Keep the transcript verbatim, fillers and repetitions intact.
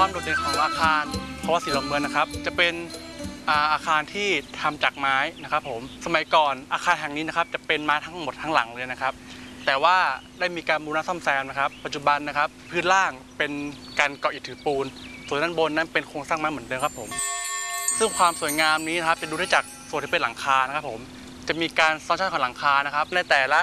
ความโดดเด่นของอาคารภาวะสีหลวงเมืองนะครับจะเป็นอาคารที่ทำจากไม้นะครับผมสมัยก่อนอาคารแห่งนี้นะครับจะเป็นไม้ทั้งหมดทั้งหลังเลยนะครับแต่ว่าได้มีการบูรณะซ่อมแซมนะครับปัจจุบันนะครับพื้นล่างเป็นการเกาะอิฐถือปูนส่วนด้านบนนั้นเป็นโครงสร้างไม้เหมือนเดิมครับผมซึ่งความสวยงามนี้นะครับจะดูได้จากส่วนที่เป็นหลังคานะครับผมจะมีการซ้อนชั้นของหลังคานะครับในแต่ละ